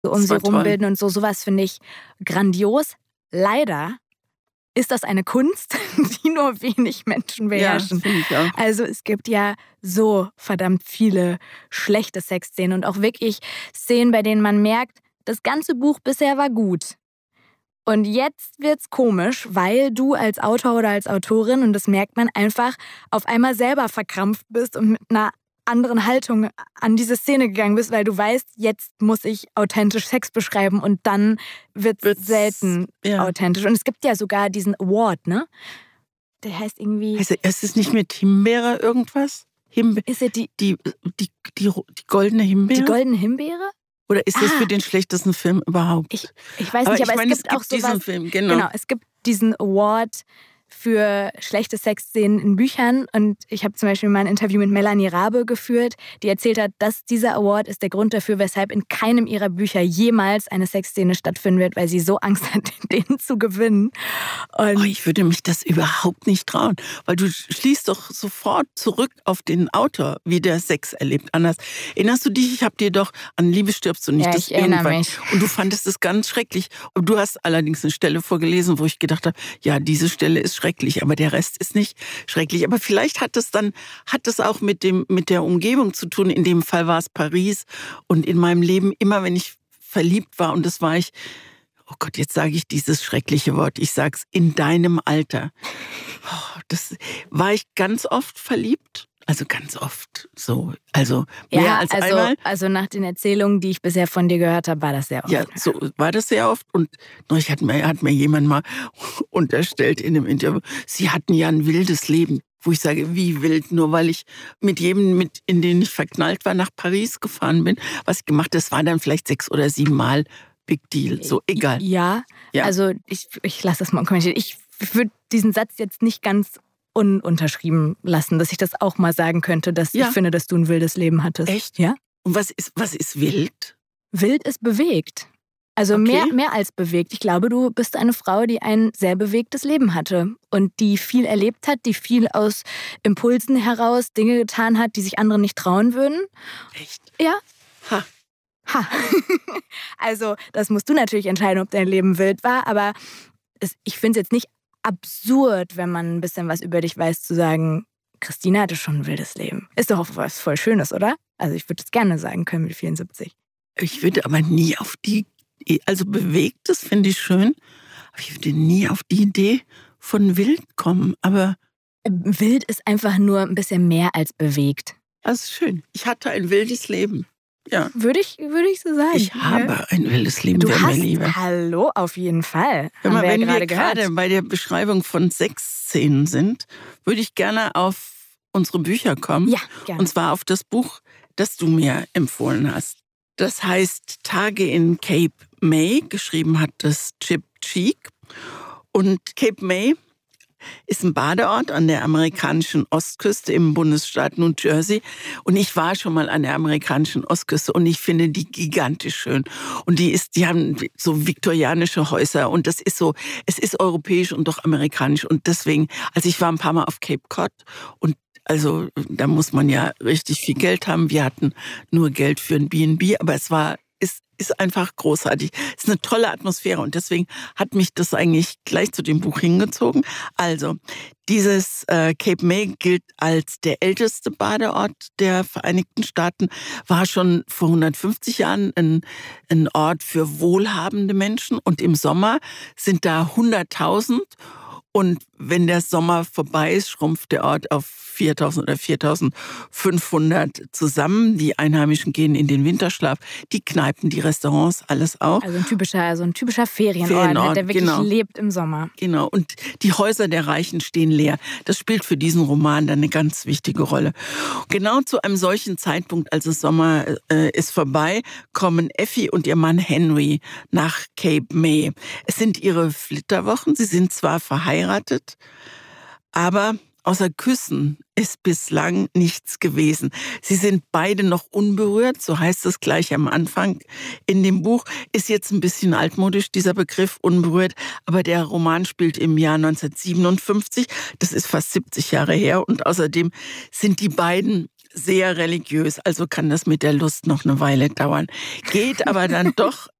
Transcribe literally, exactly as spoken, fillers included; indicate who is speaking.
Speaker 1: um
Speaker 2: Das
Speaker 1: sie
Speaker 2: war toll.
Speaker 1: rumbilden und so. Sowas finde ich grandios. Leider ist das eine Kunst, die nur wenig Menschen beherrschen.
Speaker 2: Ja, finde ich auch.
Speaker 1: Also es gibt ja so verdammt viele schlechte Sexszenen und auch wirklich Szenen, bei denen man merkt, das ganze Buch bisher war gut. Und jetzt wird's komisch, weil du als Autor oder als Autorin, und das merkt man einfach, auf einmal selber verkrampft bist und mit einer anderen Haltung an diese Szene gegangen bist, weil du weißt, jetzt muss ich authentisch Sex beschreiben und dann wird's,
Speaker 2: Wird's,
Speaker 1: selten
Speaker 2: ja.
Speaker 1: authentisch. Und es gibt ja sogar diesen Award, ne? Der heißt irgendwie...
Speaker 2: Also, ist es nicht mit Himbeere irgendwas? Himbe
Speaker 1: Ist es die,
Speaker 2: die, die, die, die goldene Himbeere?
Speaker 1: die goldene Himbeere?
Speaker 2: Oder ist das
Speaker 1: Ah.
Speaker 2: für den schlechtesten Film überhaupt?
Speaker 1: Ich, ich weiß
Speaker 2: aber
Speaker 1: nicht,
Speaker 2: ich
Speaker 1: aber
Speaker 2: meine,
Speaker 1: es gibt auch
Speaker 2: diesen
Speaker 1: sowas...
Speaker 2: Film, genau.
Speaker 1: Genau, es gibt diesen Award für schlechte Sexszenen in Büchern. Und ich habe zum Beispiel mal ein Interview mit Melanie Rabe geführt, die erzählt hat, dass dieser Award ist der Grund dafür, weshalb in keinem ihrer Bücher jemals eine Sexszene stattfinden wird, weil sie so Angst hat, den zu gewinnen. Und
Speaker 2: Oh, ich würde mich das überhaupt nicht trauen, weil du schließt doch sofort zurück auf den Autor, wie der Sex erlebt. Anders. Erinnerst du dich, ich habe dir doch an Liebe stirbst du nicht.
Speaker 1: Ja,
Speaker 2: das
Speaker 1: ich erinnere
Speaker 2: irgendwann.
Speaker 1: mich.
Speaker 2: Und du fandest es ganz schrecklich. Und du hast allerdings eine Stelle vorgelesen, wo ich gedacht habe, ja, diese Stelle ist schrecklich, aber der Rest ist nicht schrecklich. Aber vielleicht hat es dann, hat es auch mit dem, mit der Umgebung zu tun. In dem Fall war es Paris. Und in meinem Leben, immer wenn ich verliebt war, und das war ich, oh Gott, jetzt sage ich dieses schreckliche Wort, ich sag's, in deinem Alter. Oh, das war ich ganz oft verliebt. Also ganz oft so. Also mehr
Speaker 1: ja,
Speaker 2: als
Speaker 1: also,
Speaker 2: einmal.
Speaker 1: also nach den Erzählungen, die ich bisher von dir gehört habe, war das sehr oft.
Speaker 2: Ja, so war das sehr oft. Und neulich hat mir, hat mir jemand mal unterstellt in einem Interview, sie hatten ja ein wildes Leben. Wo ich sage, wie wild, nur weil ich mit jedem, mit, in den ich verknallt war, nach Paris gefahren bin. Was ich gemacht habe, das war dann vielleicht sechs oder sieben Mal Big Deal. So, egal.
Speaker 1: Ja,
Speaker 2: Ja.
Speaker 1: also ich, ich lasse das mal kommentieren. Ich würde diesen Satz jetzt nicht ganz ununterschrieben lassen, dass ich das auch mal sagen könnte, dass
Speaker 2: Ja.
Speaker 1: ich finde, dass du ein wildes Leben hattest.
Speaker 2: Echt?
Speaker 1: Ja?
Speaker 2: Und was ist, was ist wild?
Speaker 1: Wild ist bewegt. Also
Speaker 2: Okay.
Speaker 1: mehr, mehr als bewegt. Ich glaube, du bist eine Frau, die ein sehr bewegtes Leben hatte und die viel erlebt hat, die viel aus Impulsen heraus Dinge getan hat, die sich andere nicht trauen würden.
Speaker 2: Echt?
Speaker 1: Ja.
Speaker 2: Ha.
Speaker 1: Ha. Also das musst du natürlich entscheiden, ob dein Leben wild war, aber es, ich finde es jetzt nicht absurd, wenn man ein bisschen was über dich weiß, zu sagen, Christina hatte schon ein wildes Leben. Ist doch auch was voll Schönes, oder? Also ich würde es gerne sagen können mit vierundsiebzig.
Speaker 2: Ich würde aber nie auf die, also bewegtes finde ich schön, aber ich würde nie auf die Idee von wild kommen. Aber
Speaker 1: Wild ist einfach nur ein bisschen mehr als bewegt.
Speaker 2: das ist schön. Ich hatte ein wildes Leben. Ja.
Speaker 1: Würde ich, würde ich so sagen.
Speaker 2: Ich habe ein wildes Leben,
Speaker 1: Du
Speaker 2: wer mir
Speaker 1: hast,
Speaker 2: lieber.
Speaker 1: hallo, auf jeden Fall.
Speaker 2: Hör
Speaker 1: Haben
Speaker 2: mal,
Speaker 1: wir ja
Speaker 2: wenn wir
Speaker 1: gerade gehört.
Speaker 2: gerade bei der Beschreibung von Sexszenen sind, würde ich gerne auf unsere Bücher kommen.
Speaker 1: Ja, gerne.
Speaker 2: Und zwar auf das Buch, das du mir empfohlen hast. Das heißt Tage in Cape May. Geschrieben hat das Chip Cheek. Und Cape May ist ein Badeort an der amerikanischen Ostküste im Bundesstaat New Jersey. Und ich war schon mal an der amerikanischen Ostküste und ich finde die gigantisch schön. Und die ist, die haben so viktorianische Häuser und das ist so, es ist europäisch und doch amerikanisch. Und deswegen, also ich war ein paar Mal auf Cape Cod und also da muss man ja richtig viel Geld haben. Wir hatten nur Geld für ein B und B, aber es war ist ist einfach großartig. Es ist eine tolle Atmosphäre und deswegen hat mich das eigentlich gleich zu dem Buch hingezogen. Also, dieses äh, Cape May gilt als der älteste Badeort der Vereinigten Staaten, war schon vor hundertfünfzig Jahren ein, ein Ort für wohlhabende Menschen und im Sommer sind da hunderttausend. Und wenn der Sommer vorbei ist, schrumpft der Ort auf viertausend oder viertausendfünfhundert zusammen. Die Einheimischen gehen in den Winterschlaf. Die Kneipen, die Restaurants, alles auch.
Speaker 1: Also ein typischer, so ein typischer Ferienort,
Speaker 2: Ferienort,
Speaker 1: der wirklich
Speaker 2: genau.
Speaker 1: lebt im Sommer.
Speaker 2: Genau. Und die Häuser der Reichen stehen leer. Das spielt für diesen Roman dann eine ganz wichtige Rolle. Genau zu einem solchen Zeitpunkt, als es Sommer äh, ist vorbei, kommen Effie und ihr Mann Henry nach Cape May. Es sind ihre Flitterwochen. Sie sind zwar verheiratet, aber außer Küssen ist bislang nichts gewesen. Sie sind beide noch unberührt, so heißt es gleich am Anfang in dem Buch. Ist jetzt ein bisschen altmodisch, dieser Begriff unberührt, aber der Roman spielt im Jahr neunzehnhundertsiebenundfünfzig. Das ist fast siebzig Jahre her und außerdem sind die beiden sehr religiös, also kann das mit der Lust noch eine Weile dauern. Geht aber dann doch